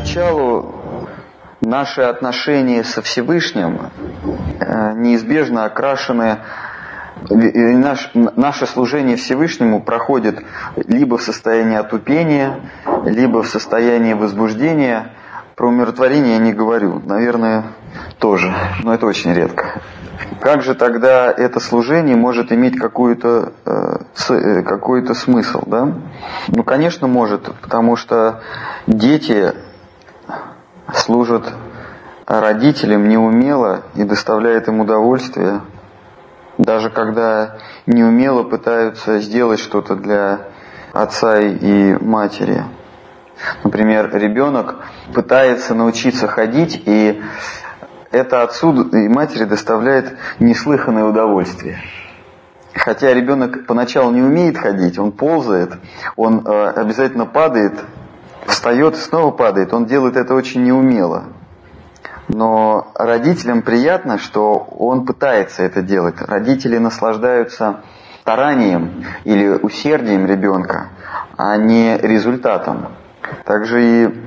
Поначалу наши отношения со Всевышним неизбежно окрашены, наше служение Всевышнему проходит либо в состоянии отупения, либо в состоянии возбуждения. Про умиротворение я не говорю, наверное, тоже, но это очень редко. Как же тогда это служение может иметь какой-то смысл, да? Ну, конечно, может, потому что дети служат родителям неумело и доставляют им удовольствие, даже когда неумело пытаются сделать что-то для отца и матери. Например, ребенок пытается научиться ходить, и это отцу и матери доставляет неслыханное удовольствие. Хотя ребенок поначалу не умеет ходить, он ползает, он обязательно падает, встает и снова падает, он делает это очень неумело. Но родителям приятно, что он пытается это делать. Родители наслаждаются старанием или усердием ребенка, а не результатом. Также и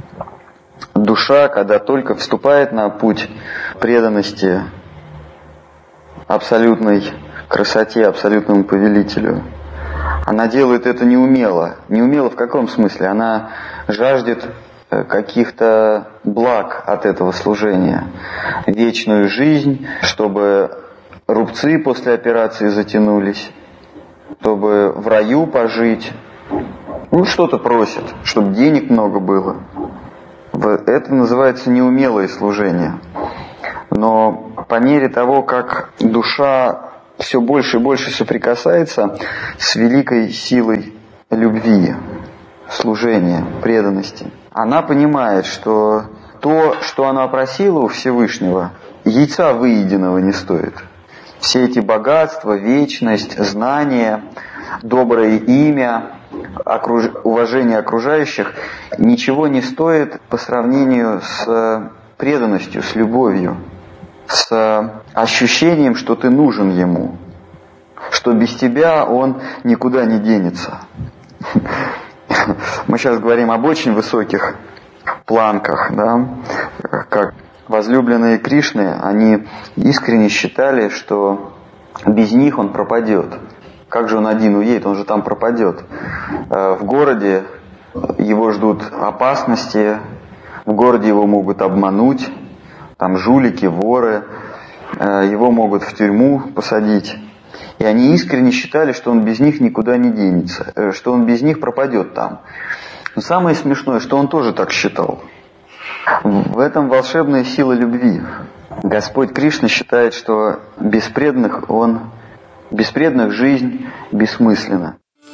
душа, когда только вступает на путь преданности абсолютной красоте, абсолютному повелителю, она делает это неумело. Неумело в каком смысле? Она жаждет каких-то благ от этого служения. Вечную жизнь, чтобы рубцы после операции затянулись, чтобы в раю пожить. Ну, что-то просит, чтобы денег много было. Это называется неумелое служение. Но по мере того, как душа все больше и больше соприкасается с великой силой любви, служения, преданности, она понимает, что то, что она просила у Всевышнего, яйца выеденного не стоит. Все эти богатства, вечность, знания, доброе имя, уважение окружающих ничего не стоит по сравнению с преданностью, с любовью, с ощущением, что ты нужен ему, что без тебя он никуда не денется. Мы сейчас говорим об очень высоких планках, да, как возлюбленные Кришны, они искренне считали, что без них он пропадет. Как же он один уедет, он же там пропадет. В городе его ждут опасности, в городе его могут обмануть, там жулики, воры, его могут в тюрьму посадить. И они искренне считали, что он без них никуда не денется, что он без них пропадет там. Но самое смешное, что он тоже так считал. В этом волшебная сила любви. Господь Кришна считает, что без преданных жизнь бессмысленна.